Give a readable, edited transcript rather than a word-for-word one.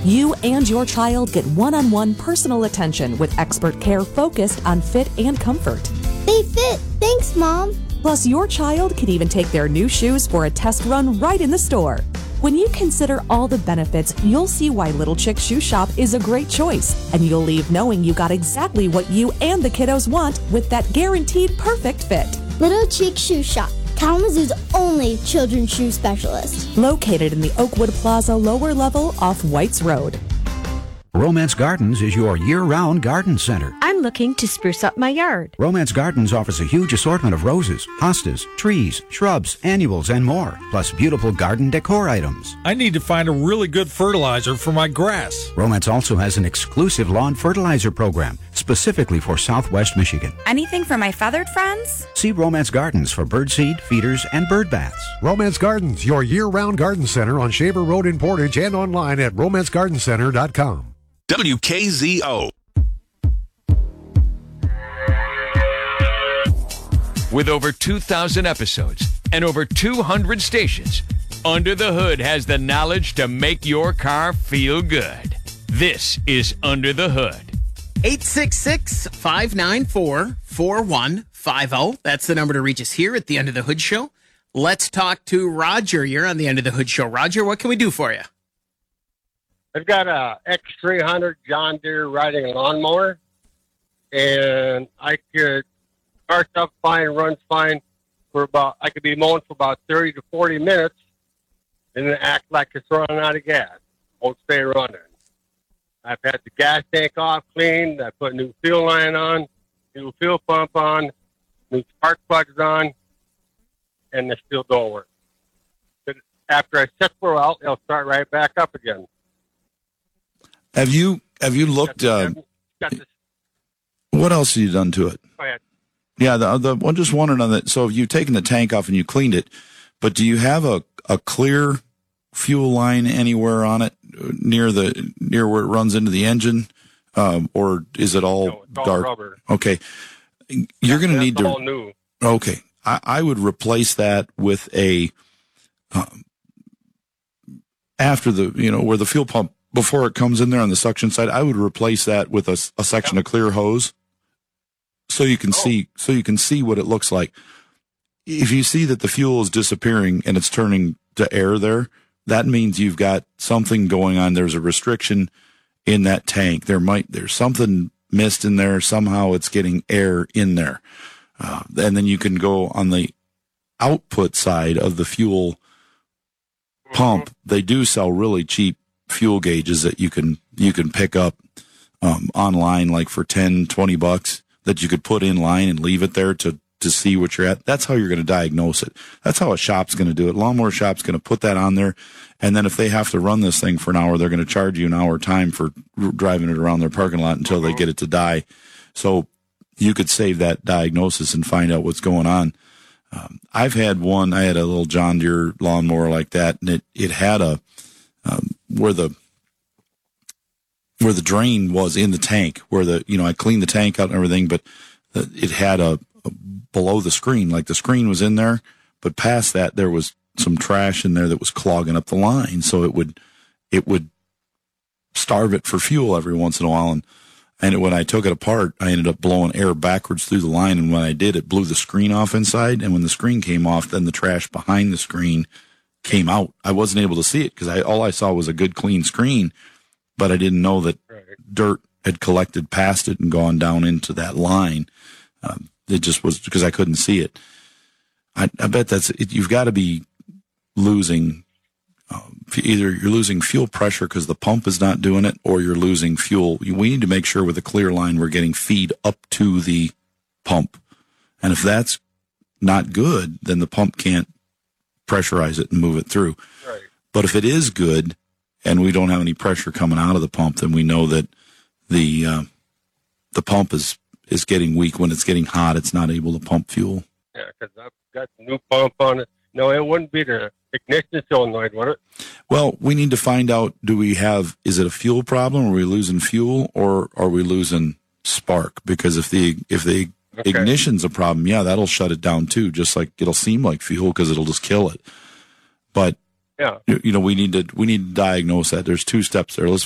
You and your child get one-on-one personal attention with expert care focused on fit and comfort. They fit. Thanks, Mom. Plus, your child can even take their new shoes for a test run right in the store. When you consider all the benefits, you'll see why Little Chick Shoe Shop is a great choice, and you'll leave knowing you got exactly what you and the kiddos want with that guaranteed perfect fit. Little Chick Shoe Shop, Kalamazoo's only children's shoe specialist. Located in the Oakwood Plaza lower level off Whites Road. Romance Gardens is your year-round garden center. I'm looking to spruce up my yard. Romance Gardens offers a huge assortment of roses, hostas, trees, shrubs, annuals, and more, plus beautiful garden decor items. I need to find a really good fertilizer for my grass. Romance also has an exclusive lawn fertilizer program specifically for Southwest Michigan. Anything for my feathered friends? See Romance Gardens for birdseed, feeders, and bird baths. Romance Gardens, your year-round garden center on Shaver Road in Portage and online at romancegardencenter.com. WKZO. With over 2,000 episodes and over 200 stations, Under the Hood has the knowledge to make your car feel good. This is Under the Hood. 866-594-4150. That's the number to reach us here at the Under the Hood Show. Let's talk to Roger. You're on the Under the Hood Show. Roger, what can we do for you? I've got a X300 John Deere riding lawnmower, and I could starts up fine, runs fine I could be mowing for about 30 to 40 minutes, and then act like it's running out of gas. Won't stay running. I've had the gas tank off cleaned. I put a new fuel line on, new fuel pump on, new spark plugs on, and they still don't work. But after I set for a while, it'll start right back up again. Have you looked? What else have you done to it? Go ahead. Yeah, the one just wondering on that. So, you've taken the tank off and you cleaned it, but do you have a clear fuel line anywhere on it near where it runs into the engine, or is it all it's all dark? Rubber. Okay, you're going to need to. All new. Okay, I would replace that with a after the where the fuel pump. Before it comes in there on the suction side, I would replace that with a section of clear hose, so you can see what it looks like. If you see that the fuel is disappearing and it's turning to air there, that means you've got something going on. There's a restriction in that tank. There's something missed in there. Somehow it's getting air in there, and then you can go on the output side of the fuel pump. They do sell really cheap fuel gauges that you can pick up online, like for $10-20 that you could put in line and leave it there to see what you're at. That's how you're going to diagnose it. That's how a shop's going to do it. Lawnmower shop's going to put that on there, and then if they have to run this thing for an hour, they're going to charge you an hour time for driving it around their parking lot until they get it to die. So you could save that diagnosis and find out what's going on. I had a little John Deere lawnmower like that, and it had a where the drain was in the tank, where I cleaned the tank out and everything, but it had a below the screen, like the screen was in there, but past that there was some trash in there that was clogging up the line, so it would starve it for fuel every once in a while, and when I took it apart, I ended up blowing air backwards through the line, and when I did, it blew the screen off inside, and when the screen came off, then the trash behind the screen came out. I wasn't able to see it because all I saw was a good clean screen, but I didn't know that dirt had collected past it and gone down into that line. It just was because I couldn't see it. I bet that's it. You've got to be losing either you're losing fuel pressure because the pump is not doing it, or you're losing fuel. We need to make sure with the clear line we're getting feed up to the pump, and if that's not good, then the pump can't pressurize it and move it through. Right. But if it is good and we don't have any pressure coming out of the pump, then we know that the pump is getting weak. When it's getting hot, it's not able to pump fuel. Yeah, because I've got the new pump on it. No, it wouldn't be the ignition solenoid, would it? Well, we need to find out, is it a fuel problem? Are we losing fuel, or are we losing spark? Because if the ignition's a problem, yeah, that'll shut it down too, just like it'll seem like fuel because it'll just kill it. But yeah, we need to diagnose that. There's two steps there. Let's